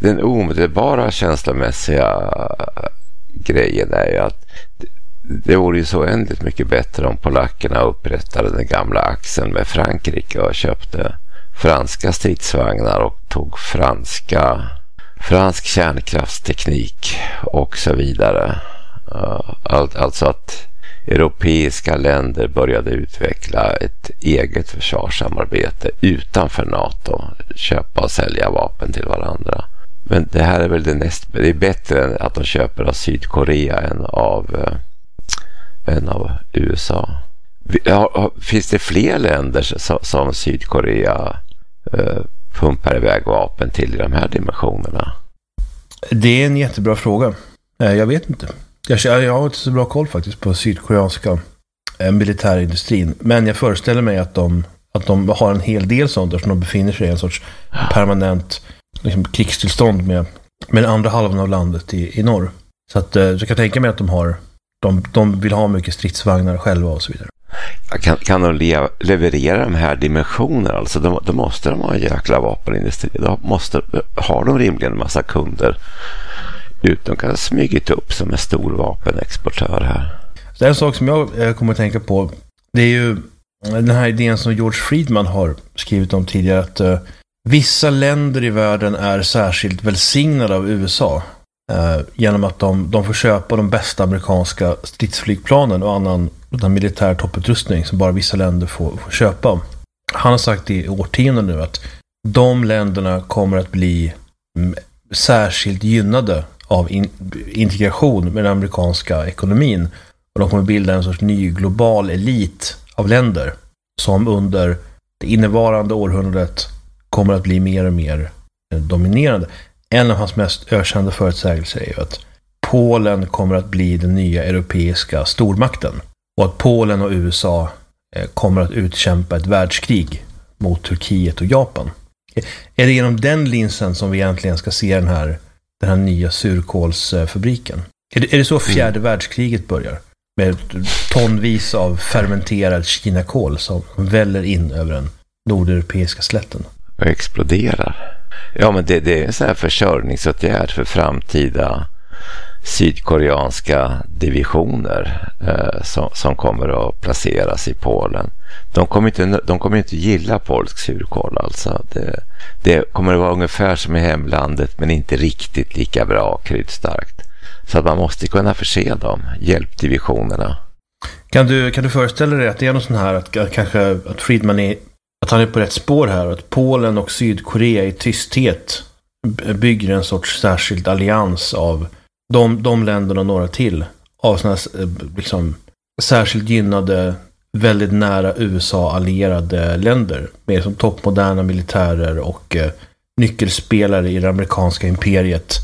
den omedelbara känslomässiga grejen är ju att det vore ju så oändligt mycket bättre om polackerna upprättade den gamla axeln med Frankrike och köpte franska stridsvagnar och tog fransk kärnkraftsteknik och så vidare. Alltså att europeiska länder började utveckla ett eget försvarssamarbete utanför NATO, köpa och sälja vapen till varandra. Men det här är väl det är bättre att de köper av Sydkorea än av USA. Finns det fler länder som Sydkorea pumpar iväg vapen till i de här dimensionerna? Det är en jättebra fråga. Jag vet inte. Jag har inte så bra koll faktiskt på sydkoreanska militärindustrin. Men jag föreställer mig att de har en hel del sånt där som de befinner sig i en sorts permanent liksom, krigstillstånd med den andra halvan av landet i norr. Så att jag kan tänka mig att de vill ha mycket stridsvagnar själva och så vidare. Kan de leverera de här dimensionerna? Alltså då måste de ha en jäkla vapenindustri. Har de rimligen en massa kunder. De kan ha smygit upp som en stor vapenexportör här. Så en sak som jag kommer att tänka på, det är ju den här idén som George Friedman har skrivit om tidigare, att vissa länder i världen är särskilt välsignade av USA genom att de får köpa de bästa amerikanska stridsflygplanen och annan militär topputrustning som bara vissa länder får köpa. Han har sagt i årtionden nu att de länderna kommer att bli särskilt gynnade av integration med den amerikanska ekonomin, och de kommer bilda en sorts ny global elit av länder som under det innevarande århundradet kommer att bli mer och mer dominerande. En av hans mest ökända förutsägelser är ju att Polen kommer att bli den nya europeiska stormakten och att Polen och USA kommer att utkämpa ett världskrig mot Turkiet och Japan. Är det genom den linsen som vi egentligen ska se den här nya surkålsfabriken? Är det så fjärde världskriget börjar? Med tonvis av fermenterad kinakål som väller in över den nordeuropeiska slätten. Och exploderar. Ja, men det är en sån här försörjningsåtgärd för framtida sydkoreanska divisioner som kommer att placeras i Polen. De kommer inte gilla polsk surkål alltså. Det kommer att vara ungefär som i hemlandet, men inte riktigt lika bra kryddstarkt. Så att man måste kunna förse dem, hjälpdivisionerna. Kan du föreställa dig att det är något sån här att Friedman att han är på rätt spår här, att Polen och Sydkorea i tysthet bygger en sorts särskild allians av de länderna och några till av såna liksom särskilt gynnade, väldigt nära USA-allierade länder med som toppmoderna militärer och nyckelspelare i det amerikanska imperiet,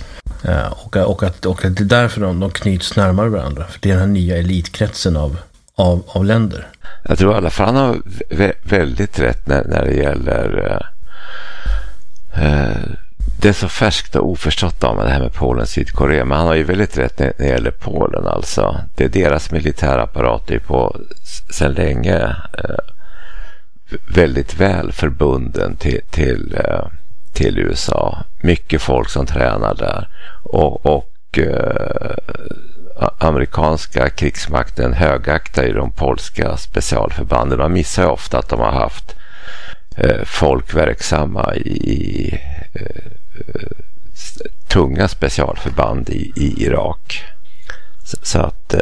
och att det är därför de knyts närmare varandra, för det är den här nya elitkretsen av länder. Jag tror i alla fall han har väldigt rätt när det gäller det är så färskt och oförstått om det här med Polen och Sydkorea, men han har ju väldigt rätt när det gäller Polen alltså. Det är deras militärapparat är på sedan länge väldigt väl förbunden till USA. Mycket folk som tränar där och amerikanska krigsmakten högaktar ju de polska specialförbanden. Man missar ju ofta att de har haft folk verksamma i tunga specialförband i Irak. Så att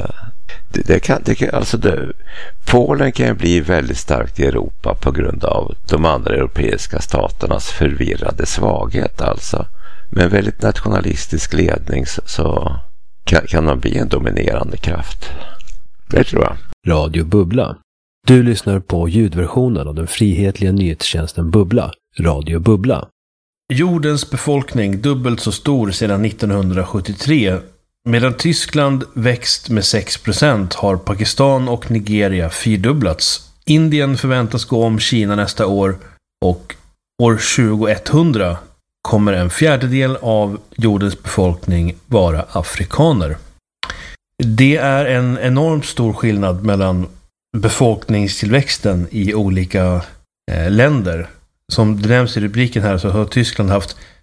Polen kan bli väldigt starkt i Europa på grund av de andra europeiska staternas förvirrade svaghet alltså. Med en väldigt nationalistisk ledning så kan de bli en dominerande kraft. Det tror jag. Radio Bubbla. Du lyssnar på ljudversionen av den frihetliga nyhetstjänsten Bubbla. Radio Bubbla. Jordens befolkning dubbelt så stor sedan 1973. Medan Tyskland växt med 6% har Pakistan och Nigeria fyrdubblats. Indien förväntas gå om Kina nästa år, och år 2100 kommer en fjärdedel av jordens befolkning vara afrikaner. Det är en enormt stor skillnad mellan befolkningstillväxten i olika länder. Som det nämns i rubriken här så har Tyskland haft